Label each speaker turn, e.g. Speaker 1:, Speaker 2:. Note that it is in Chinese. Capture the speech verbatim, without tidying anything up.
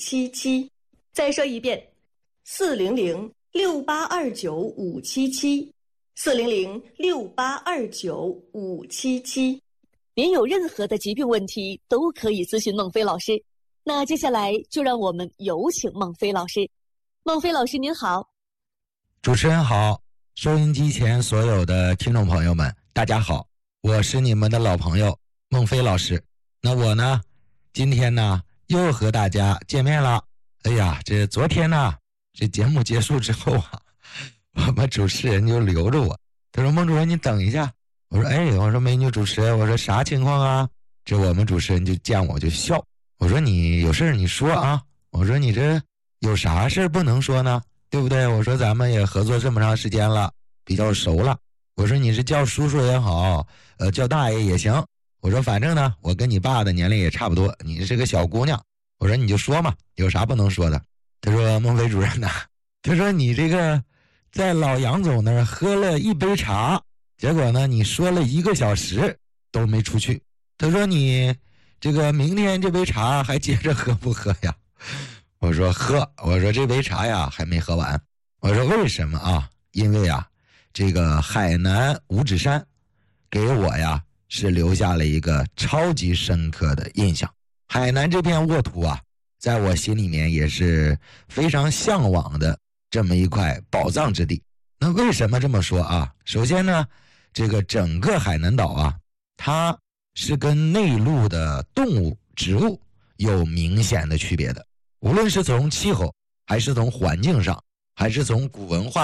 Speaker 1: 七七。再说一遍，四零零六八二九五七七，四零零六八二九五七七。您有任何的疾病问题都可以咨询孟非老师。那接下来就让我们有请孟非老师。孟非老师您好。
Speaker 2: 主持人好，收音机前所有的听众朋友们大家好，我是你们的老朋友孟非老师。那我呢今天呢又和大家见面了。哎呀，这昨天呢这节目结束之后啊，我们主持人就留着我，他说孟主任你等一下。我说哎，我说美女主持人，我说啥情况啊？这我们主持人就见我就笑，我说你有事你说啊，我说你这有啥事不能说呢，对不对？我说咱们也合作这么长时间了，比较熟了，我说你是叫叔叔也好，呃，叫大爷也行，我说反正呢我跟你爸的年龄也差不多，你是个小姑娘，我说你就说嘛，有啥不能说的？他说孟非主任呐，他说你这个在老杨总那儿喝了一杯茶，结果呢你说了一个小时都没出去，他说你这个明天这杯茶还接着喝不喝呀？我说喝，我说这杯茶呀还没喝完。我说为什么啊？因为啊这个海南五指山给我呀是留下了一个超级深刻的印象。海南这片沃土啊，在我心里面也是非常向往的这么一块宝藏之地。那为什么这么说啊？首先呢，这个整个海南岛啊，它是跟内陆的动物植物有明显的区别的，无论是从气候还是从环境上，还是从古文化